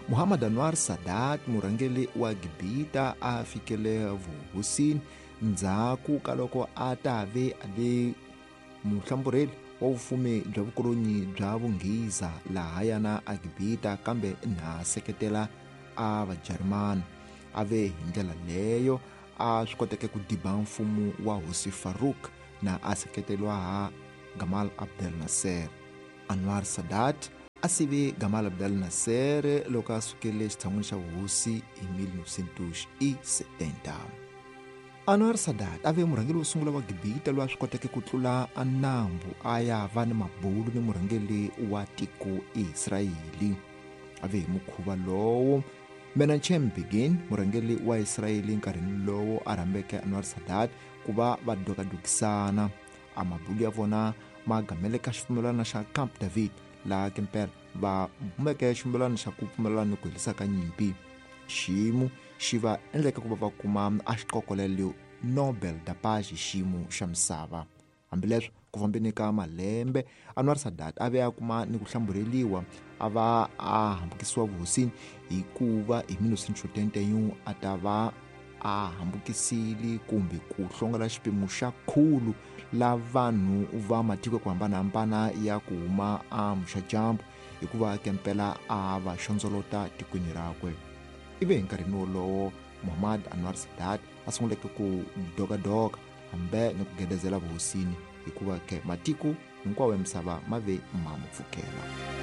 Muhammad Anwar Sadat, murhangeri wa Gibita, a fikele vuhosini ndzhaku ka loko a ta ve ale muhlambureli wa vufumi bya vukolonyi bya vunghiza lahayana a Gibita, kambe na seketela a vajarimani. A ve hi ndlela leyo a swi koteke ku diba mfumo wa hosi Farouk na a seketeliwa ha Gamal Abdel Nasser. Anwar Sadat a sive Gamal Abdel Nasser loko a sukele xitshan'wini xa vuhosi hi 1970. Anwar Sadat a ve murhangeri wo sungula wa Gibita loyi a swi koteke ku tlula a nambu a ya va ni mabulu ni murhangeri wa tiko Israyeli. A ve hi mukhuva lowo Menachem Begin, murhangeri wa Israyeli nkarhini lowo a rhambeke Anwar Sadat ku va va dokadokisana. A mabulu ya vona ma gameleka xipfumelelano xa Camp David, laha kempela va humeke xipfumelelano xa ku pfumelelana ni ku herisa ka nyimpi. Xiyimo xi va endleke ku va va kuma a xikokolelo Nobel da Paz hi xiyimo xa misava. Hambileswo ku fambeni ka malembe Anwar Sadat a ve a kuma ni ku hlambureliwa, a va a hambukisiwa vuhosini hikuva hi 1971 a ta va a hambukisile kumbe ku hlongola xipimo xa khulu la vanhu va matiko ku hambanahambana ya ku huma a muxadyambu hikuva kempela a va xondzolota tikweni rakwe. Ive hi nkarhini wolowo Muhammad Anwar Sadat a sunguleke ku dokadoka hambe ni ku gedezela vuhosini hikuva ke matiko hinkwawo ya misava ma ve ma mu pfukela.